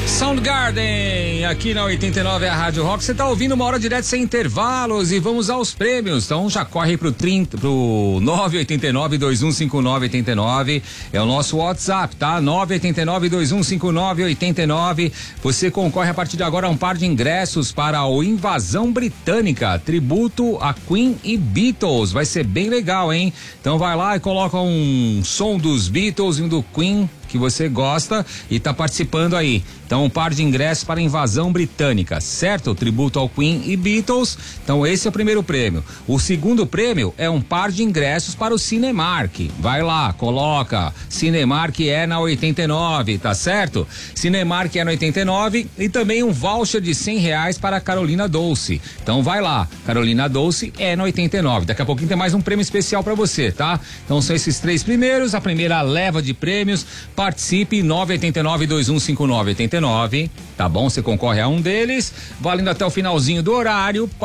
Soundgarden, aqui na 89 é a Rádio Rock. Você tá ouvindo uma hora direto sem intervalos e vamos aos prêmios. Então já corre pro 989-2159-89. É o nosso WhatsApp, tá? 989-2159-89. Você concorre a partir de agora a um par de ingressos para o Invasão Britânica, tributo a Queen e Beatles. Vai ser bem legal, hein? Então vai lá e coloca um som dos Beatles e um do Queen que você gosta e tá participando aí. Então, um par de ingressos para a Invasão Britânica, certo? Tributo ao Queen e Beatles. Então, esse é o primeiro prêmio. O segundo prêmio é um par de ingressos para o Cinemark. Vai lá, coloca Cinemark é na 89, tá certo? Cinemark é na 89 e também um voucher de R$100 para a Carolina Dolce. Então, vai lá, Carolina Dolce é na 89. Daqui a pouquinho tem mais um prêmio especial para você, tá? Então, são esses três primeiros, a primeira leva de prêmios. Participe 989-2159-89, tá bom? Você concorre a um deles, valendo até o finalzinho do horário.